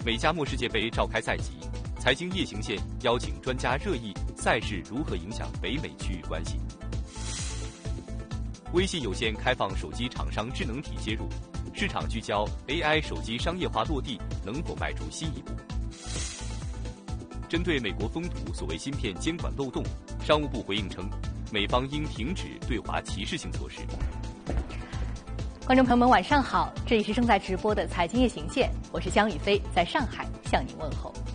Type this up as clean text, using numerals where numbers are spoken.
美加墨世界杯召开在即，财经夜行线邀请专家热议赛事如何影响北美区域关系。微信有限开放手机厂商智能体接入，市场聚焦 AI 手机商业化落地能否迈出新一步。针对美国封堵所谓芯片监管漏洞，商务部回应称，美方应停止对华歧视性措施。 观众朋友们，晚上好，这里是正在直播的财经夜行线，我是江宇飞，在上海向您问候。